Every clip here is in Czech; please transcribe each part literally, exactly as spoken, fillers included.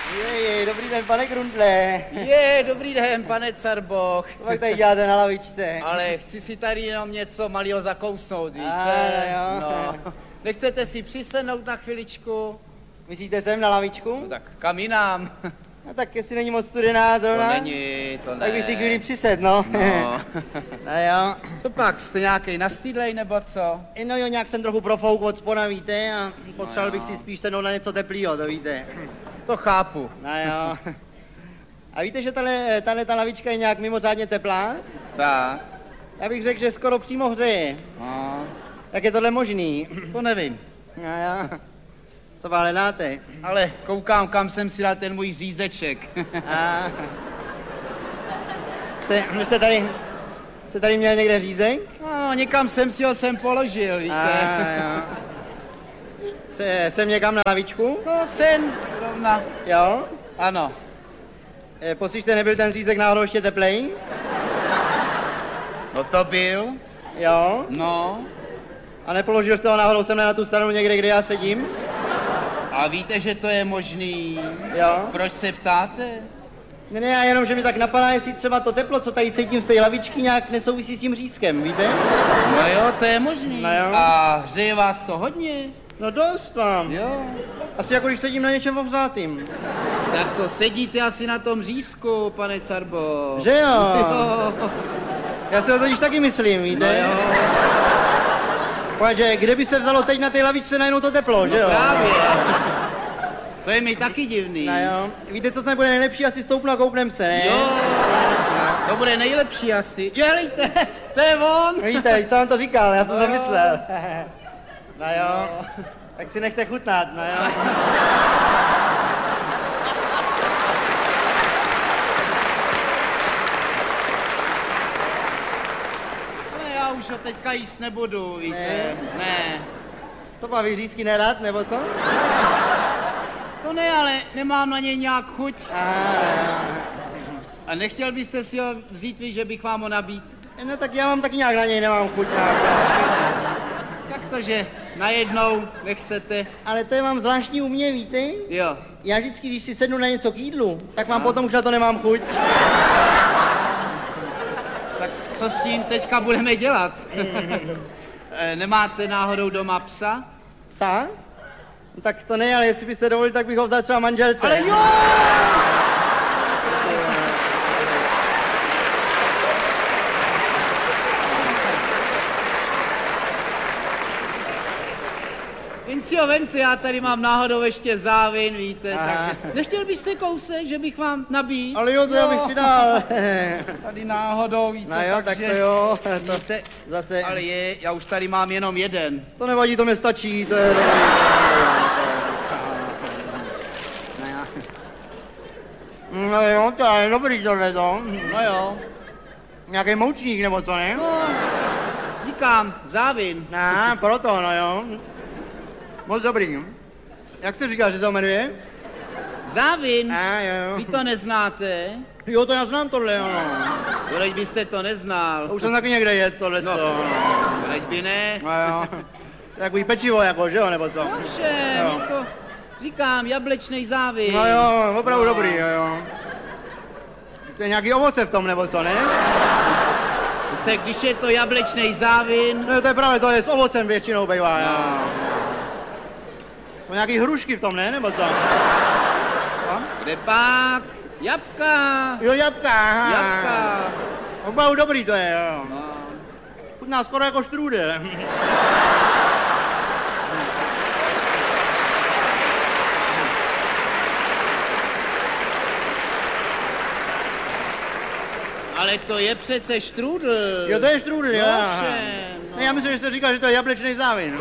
Jej, jej, dobrý den, pane Grundle. Je, dobrý den, pane Carboch. Co pak tady děláte na lavičce? Ale chci si tady jenom něco malého zakousnout, víte? A, no, jo. No. Nechcete si přisednout na chviličku? Myslíte sem na lavičku? No tak kam jinam? No tak jestli není moc studená zrovna. To není, to ne. Tak bych si chvíli přised, no. No. No jo. Co pak, jste nějakej nastýdlej nebo co? No jo, nějak jsem trochu profouk od spona, víte, a potřeboval No bych jo. si spíš sednout na něco teplýho, to víte. To chápu. No jo. A víte, že tahle, tahle ta lavička je nějak mimořádně teplá? Tak. Já bych řekl, že skoro přímo hřeje. No, Jak je tohle možný? to nevím. No jo. Co vám hledáte? Ale koukám, kam jsem si dal ten můj řízeček. A... Jste, vy jste tady, jste tady měl někde řízek? No, někam jsem si ho sem položil, víte? A, jo. Se, jsem někam na lavičku? No, sen, rovna. Jo? Ano. E, Poslyšte, nebyl ten řízek náhodou ještě teplej? No to byl. Jo? No. A nepoložil jste ho náhodou sem na tu stranu někde, kde já sedím? A víte, že to je možný? Jo? Proč se ptáte? Ne, ne, já jenom, že mi tak napadá, jestli třeba to teplo, co tady cítím z té lavičky, nějak nesouvisí s tím řízkem, víte? No jo, to je možný. No jo. A hřeje vás to hodně? No dost vám. Jo. Asi jako když sedím na něčem ohřátým. Tak to sedíte asi na tom řízku, pane Carbo. Že jo? Jo. Já si to totiž taky myslím, víte? No jo. Protože kde by se vzalo teď na té lavičce najednou to teplo, že No jo? právě. To je mi taky divný. No jo. Víte, co snad bude nejlepší? Asi stoupnu a kouknem se, ne? Jo. To bude nejlepší asi. Dělejte, to je on. Víte, co vám to říkal, já jsem No to jo. myslel. No jo. Tak si nechte chutnat, no jo. No já už ho teďka jíst nebudu, víte. Ne. Ne. Co má vyřízky nerad, nebo co? To ne, ale nemám na něj nějak chuť. Aha, A nechtěl byste si ho vzít vy, že bych vám ho nabít? no tak já mám taky nějak na něj, nemám chuť nějak. Jak to, že najednou nechcete? Ale to je mám zvláštní u mě, víte? Jo. Já vždycky, když si sednu na něco k jídlu, tak mám potom už na to nemám chuť. Tak co s tím teďka budeme dělat? Eh, Nemáte náhodou doma psa? Psa? No, tak to ne, ale jestli byste dovolili, tak bych ho vzal třeba manželce. Ale jo! Jen si ho vemte, já tady mám náhodou ještě závin, víte, Aha. takže nechtěl byste kousek, že bych vám nabít? Ale jo, to já bych si dal. Tady náhodou, víte, No jo, tak takže... to jo, to Víte, zase, ale je, já už tady mám jenom jeden. to nevadí, to mi stačí, to je dobrý. No jo. No jo, to je dobrý tohle to. No jo. Nějaký moučník nebo co, ne? No, říkám, závin. Aha, proto, no jo. Moc dobrý. Jak jste říkal, že se to jmenuje? Závin? A jo. Vy to neznáte? Jo, to já znám tohle, jo. Proč byste to neznal? To už jsem taky někde jet, tohle No. to. Proč by ne? No jo. Takový pečivo jako, že jo, nebo co? Nože, Jo. to říkám, jablečnej závin. No jo, opravdu No. dobrý, jo, jo. To je nějaký ovoce v tom, nebo co, ne? Přece, když je to jablečnej závin, No to je pravda, to je s ovocem většinou bývá, jo. no, To nějaký hrušky v tom, ne, nebo co? No? kde pak? Jabka. Jo, jabka, aha. Jabka. Opravdu dobrý to je, jo. No. Chutná skoro jako štrůdel. Ale to je přece štrůdl. Jo, to je štrůdel, jo. aha. Nože, no. Ne, já myslím, že jste říkal, že to je jablečný závin.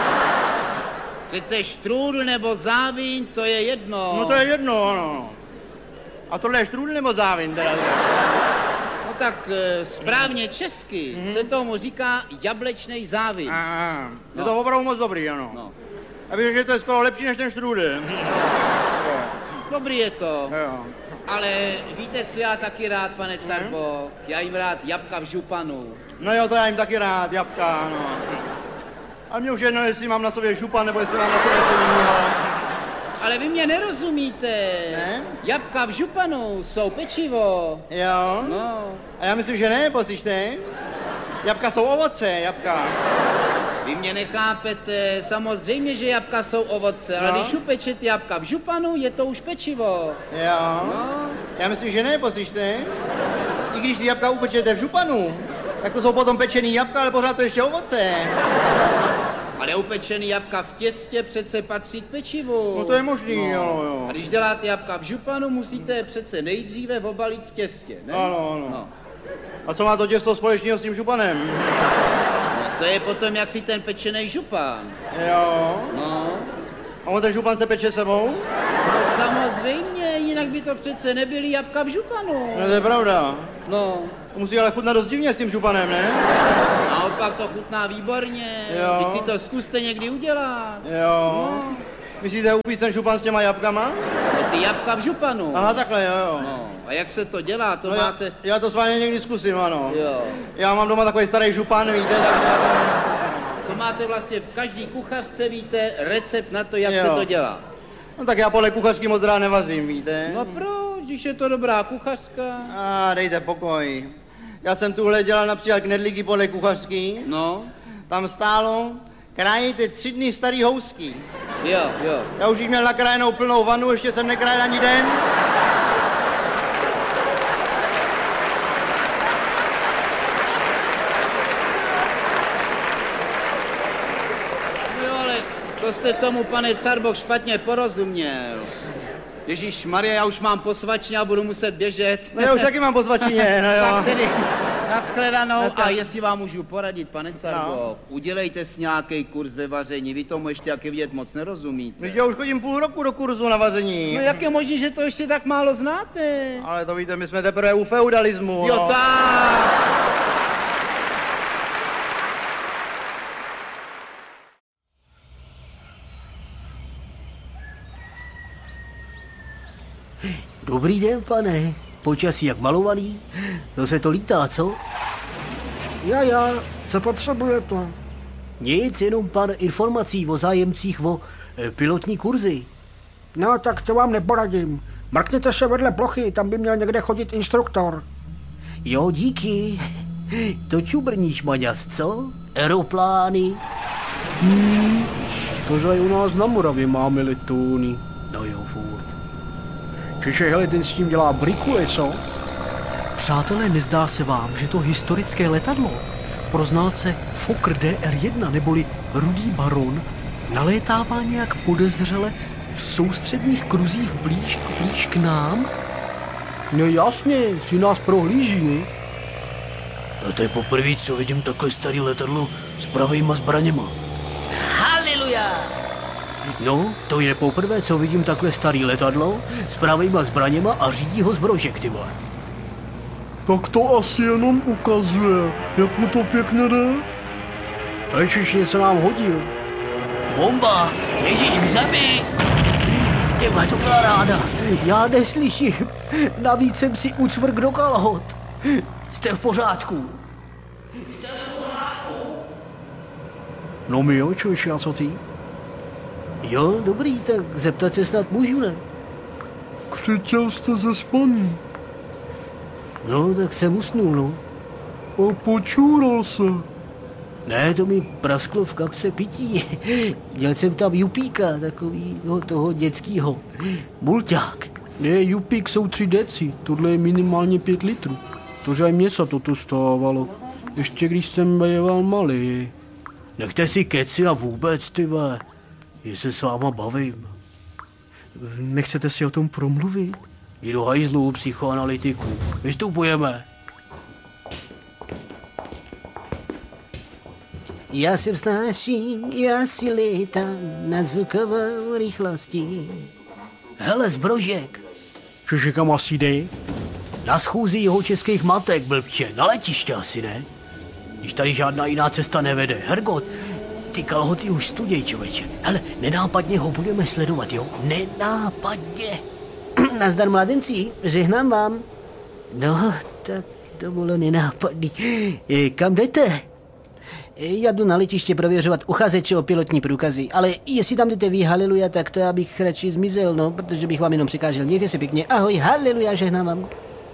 Přece štrůdl nebo závin, to je jedno. No to je jedno, ano. A tohle je štrůdel nebo závin teda? No tak e, správně česky Mhm. se tomu říká jablečnej závin. Aha, je No. to opravdu moc dobrý, ano. No. Já bych řekl, že to je skoro lepší než ten štrůdel. Dobrý je to, Jo. ale víte, co já taky rád, pane Carbo? Já jim rád jabka v županu. No jo, to já jim taky rád, jabka, ano. A mě už jedno, jestli mám na sobě župan, nebo jestli mám na sobě něco jiného. Ale vy mě nerozumíte. Ne? Jabka v županu jsou pečivo. Jo? No. A já myslím, že ne, poslyšte. Jabka jsou ovoce, jabka. Vy mě nechápete, samozřejmě, že jabka jsou ovoce, ale No. když upečete jabka v županu, je to už pečivo. Jo? No. Já myslím, že ne, poslyšte. I když ty jabka upečete v županu, tak to jsou potom pečený jabka, ale pořád to ještě ovoce. Ale upečený jabka v těstě přece patří k pečivu. No to je možný, jo, jo. A když děláte jabka v županu, musíte je přece nejdříve obalit v těstě, ne? Ano, ano. No. A co má to těsto společného s tím županem? No, to je potom jaksi ten pečený župan. Jo. No. A on ten župan se peče sebou? No samozřejmě, jinak by to přece nebyly jabka v županu. No to je pravda. No. To musí ale chutnat dost divně s tím županem, ne? Naopak to chutná výborně. Jo. Vždyť si to zkuste někdy udělat. Jo. No. Myslíte upít ten župan s těma jabkama? No, ty jabka v županu. Aha, takhle, jo, jo. No. A jak se to dělá, to No máte... já, já to s vámi někdy zkusím, ano. Jo. Já mám doma takový starý župan, víte, tak... To máte vlastně v každý kuchařce, víte, recept na to, jak Jo. se to dělá. No tak já podle kuchařky moc rád nevazím, víte. No proč, když je to dobrá kuchařka? A dejte pokoj. Já jsem tuhle dělal například knedlíky podle kuchařky. No, Tam stálo, krájíte tři dny starý housky. jo, jo. Já už jich měl nakrájenou plnou vanu, ještě jsem nekrájel ani den. No ale to jste tomu, pane Carboch, špatně porozuměl. Ježíš Maria, já už mám posvačně a budu muset běžet. No já už taky mám po svačině, no jo. Tak tedy nashledanou Naschle- a jestli vám můžu poradit, pane Carboch, No. udělejte si nějaký kurz ve vaření, vy tomu ještě, jak je vidět, moc nerozumíte. Víš, já už chodím půl roku do kurzu na vaření. No jak je možné, že to ještě tak málo znáte? Ale to víte, my jsme teprve u feudalismu. Jo, no. tak. Dobrý den, pane. Počasí jak malovaný. To se to lítá, co? Já, já, co potřebujete? Nic, jenom pár informací o zájemcích o e, pilotní kurzy. No, tak to vám neporadím. Mrkněte se vedle plochy, tam by měl někde chodit instruktor. Jo, díky. To čubrníš, Maďas, co? Aeroplány. Tože i u nás na Moravě máme letouny. No jo, furt. Čiže hele, ten s tím dělá brikule, co? Přátelé, nezdá se vám, že to historické letadlo pro znalce Fokker D R jedna neboli Rudý baron nalétává nějak podezřele v soustředních kruzích blíž, blíž k nám? No jasně, si nás prohlíží, ne? A to je poprvé, co vidím takhle starý letadlo s pravejma zbraněma. Haleluja! No, to je poprvé, co vidím takhle starý letadlo s pravejma zbraněma a řídí ho zbrožek, ty vole. Tak to asi jenom ukazuje, jak mu to pěkně jde. Ježiš, se nám hodil. Bomba! Ježíš k zemi! Ty vole, to byla ráda. Já neslyším. Navíc jsem si ucvrk do kalhot. Jste v pořádku? No my jo, člověče, a co ty? Jo, dobrý, tak zeptat se snad můžu, ne? Křičel jste ze spaní. No, tak jsem usnul, no. A počůral se. Ne, to mi prasklo v kapse pití. Měl jsem tam jupíka, takovýho toho dětskýho. Mulťák. Ne, jupík jsou tři deci, tohle je minimálně pět litrů. Tože aj mně se toto stávalo. Ještě když jsem býval malý. Nechte si keci a vůbec, ty vole. že se s váma bavím. Nechcete si o tom promluvit? Jdu hajzlu, psychoanalytiku. Vystupujeme. Já se vznáším, já si létám nad zvukovou rychlostí. Hele, zbrožek. Cože kam asi jde? Na schůzi jeho českých matek, blbče. Na letiště asi, ne? Když tady žádná jiná cesta nevede. Hergot, ty kalhoty už studěj, člověče. Hele, nenápadně ho budeme sledovat, jo? Nenápadně. Nazdar, mladenci, žehnám vám. No, tak to bylo nenápadný. E, kam jdete? Já jdu na letiště prověřovat uchazeče o pilotní průkazy, ale jestli tam jdete vy, haleluja, tak to já bych radši zmizel, no, protože bych vám jenom překážel. Mějte se pěkně, ahoj, haleluja, žehnám vám.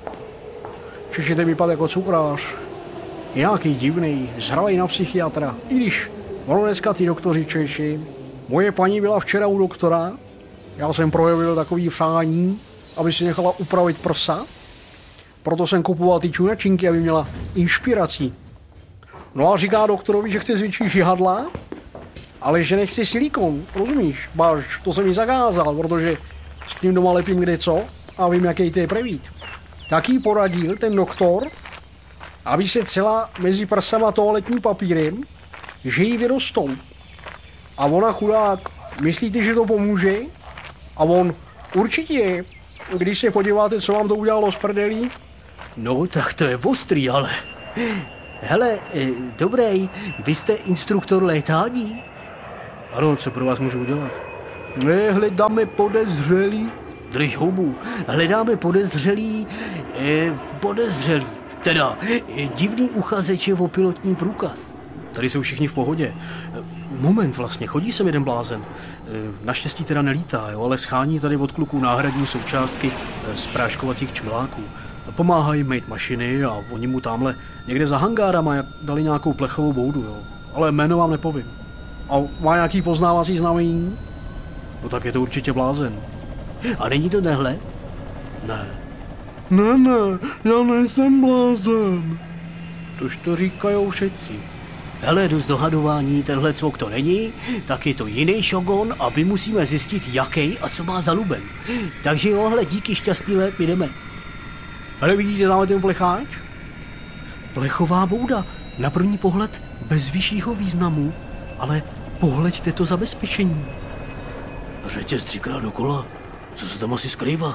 Češi, ty vypadá jako cukrář. Nějaký divný, zralej na psychiatra. I když ono dneska ty doktoři Češi. Moje paní byla včera u doktora, já jsem projevil takový přání, aby si nechala upravit prsa. Proto jsem kupoval ty čunačinky, aby měla inspiraci. No a říká doktorovi, že chce zvětšit žihadla, ale že nechce silikon, rozumíš? Máš, to jsem mi zakázal, protože s tím doma lepím kde co a vím, jaký to je prevít. Tak jí poradil ten doktor, aby se celá mezi prsama toaletním papírem, že jí vyrostou. A ona chudák, myslíte, že to pomůže? A on, určitě, když se podíváte, co vám to udělalo z prdelí? No, tak to je ostrý, ale... Hele, e, dobrý, vy jste instruktor létání? Ano, co pro vás můžu udělat? Ne, hledáme podezřelý. Drž hubu, hledáme podezřelý, e, podezřelý, teda e, divný uchazeče o pilotní průkaz. Tady jsou všichni v pohodě. Moment vlastně, chodí sem jeden blázen. Naštěstí teda nelítá, jo, ale schání tady od kluků náhradní součástky z práškovacích čmeláků. Pomáhají mít mašiny a oni mu tamhle někde za hangárama dali nějakou plechovou boudu, jo. Ale jméno vám nepovím. A má nějaký poznávací znamení? No tak je to určitě blázen. A není to nehle? Ne. Ne, ne, já nejsem blázen. Tož to říkajou všetci. Hele, jdu z dohadování, tenhle cvok to není, tak je to jiný šogon a my musíme zjistit, jaký a co má za luben. Takže jo, hele, díky, šťastný let, my jdeme. Hele, vidíte tam ten plecháč? Plechová bouda, na první pohled bez vyššího významu, ale pohleďte to zabezpečení. Řetěz třikrát dokola, co se tam asi skrývá?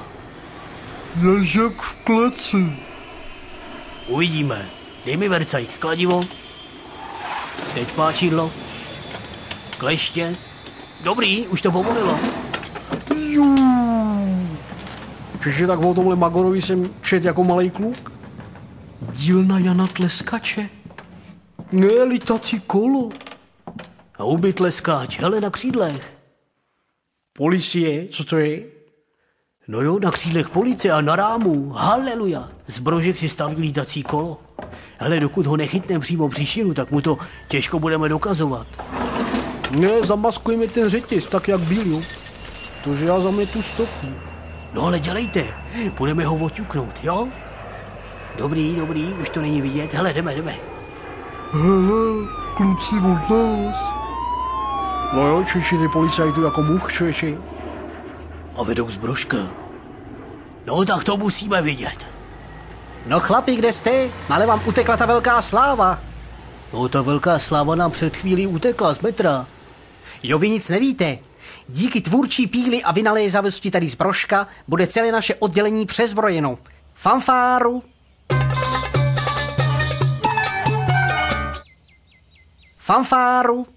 Ježek v kleci. Uvidíme. Dej mi vercajk, kladivo. Teď páčidlo. Kleště. Dobrý, už to povolilo. Češi, tak o tomhle Magorovi jsem čet jako malej kluk. Dílna Jana Tleskače. Ne, litací kolo. Houby tleskáč, hele, na křídlech. Policie, co to je? No jo, na křídlech policie a na rámu. Haleluja. Z brožek si staví lítací kolo. Hele, dokud ho nechytneme přímo při šínu, tak mu to těžko budeme dokazovat. Ne, zamaskujeme ten řetěz, tak jak byl, jo. Tože já zametu stopu. No ale dělejte, budeme ho oťuknout, jo? Dobrý, dobrý, už to není vidět. Hele, jdeme, jdeme. Hele, kluci od nás. No jo, Češi, ty policajtu jako much, Češi. A vedou zbrožka. No tak to musíme vidět. No chlapi, kde jste? Ale vám utekla ta velká sláva. No ta velká sláva nám před chvílí utekla z metra. Jo, vy nic nevíte. Díky tvůrčí píli a vynalézavosti tady zbrožka bude celé naše oddělení přezbrojeno. Fanfáru. Fanfáru.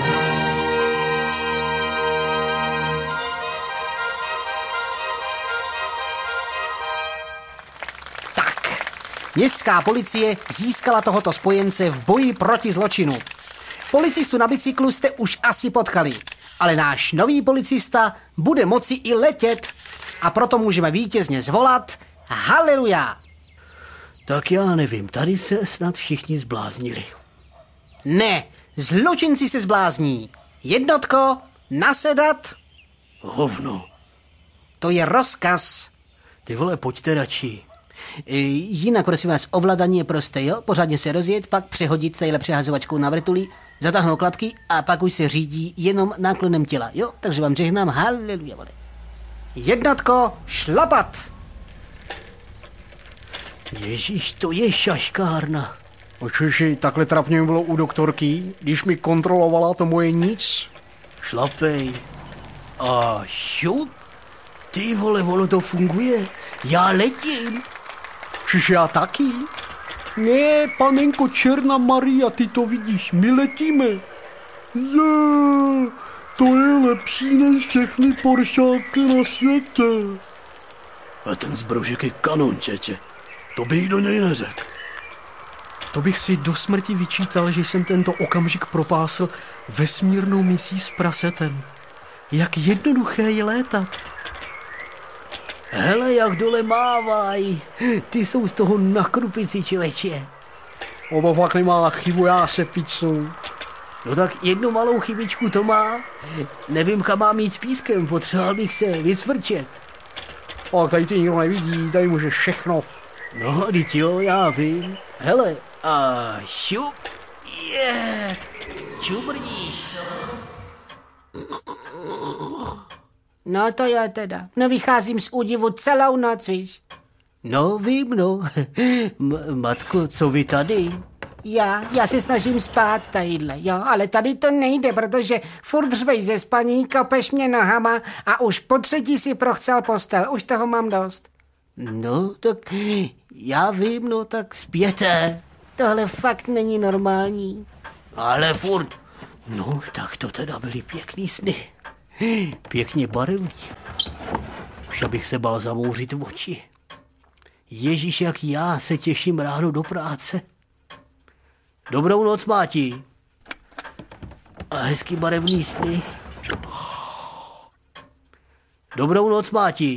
Městská policie získala tohoto spojence v boji proti zločinu. Policistu na bicyklu jste už asi potkali, ale náš nový policista bude moci i letět a proto můžeme vítězně zvolat haleluja. Tak já nevím, tady se snad všichni zbláznili. Ne, zločinci se zblázní. Jednotko, nasedat. Hovno. To je rozkaz. Ty vole, pojďte radši. E, jinak, prosím vás, ovladaní je prosté, jo? Pořádně se rozjet, pak přehodit tadyhle přehazovačkou na vrtulí, zatáhnout klapky a pak už se řídí jenom náklonem těla, jo? Takže vám žehnám, haleluja, vole. Jednotko, šlapat! Ježíš, to je šaškárna. O Češi, takhle trapně mi bylo u doktorky, když mi kontrolovala to moje nic. Šlapej. A šup. Ty vole, ono to funguje. Já letím. Češi, já taky. Ne, panenko Černá Maria, ty to vidíš, my letíme. Je, to je lepší než všechny poršáky na světě. A ten zbrožek je kanon, čeče. To bych do něj neřekl. To bych si do smrti vyčítal, že jsem tento okamžik propásl vesmírnou misí s prasetem. Jak jednoduché je létat. Hele, jak dole mávaj. Ty jsou z toho na krupici, člověče. O to fakt nemá chybu, já se picnu. No tak jednu malou chybičku to má. Nevím, kam mám jít s pískem, potřeboval bych se vycvrčet. A tady ty nikdo nevidí, tady může všechno. No, teď jo, já vím. Hele, a šup, je, yeah. Čubrdíš. No to jo teda. Nevycházím z údivu celou noc, víš. No, vím, no. M- matko, co vy tady? Já, já se snažím spát tadyhle, jo, ale tady to nejde, protože furt řvej ze spaní, kopeš mě nohama a už po třetí si prochcel postel, už toho mám dost. No, tak já vím, no, tak spěte. Tohle fakt není normální. Ale furt. No, tak to teda byly pěkný sny. Pěkně barevný. Už abych se bál zamouřit v oči. Ježíš, jak já se těším ráno do práce. Dobrou noc, Máti. A hezký barevný sny. Dobrou noc, Máti.